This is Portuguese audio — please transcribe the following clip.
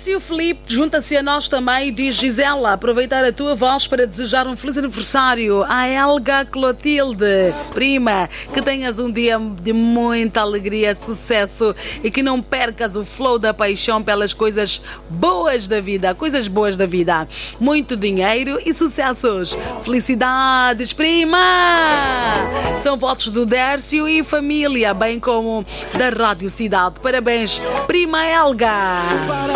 Dércio Felipe junta-se a nós também e diz: Gisela, aproveitar a tua voz para desejar um feliz aniversário à Helga Clotilde. Prima, que tenhas um dia de muita alegria, sucesso e que não percas o flow da paixão pelas coisas boas da vida. Coisas boas da vida. Muito dinheiro e sucessos. Felicidades, prima! São votos do Dércio e família, bem como da Rádio Cidade. Parabéns, prima Helga!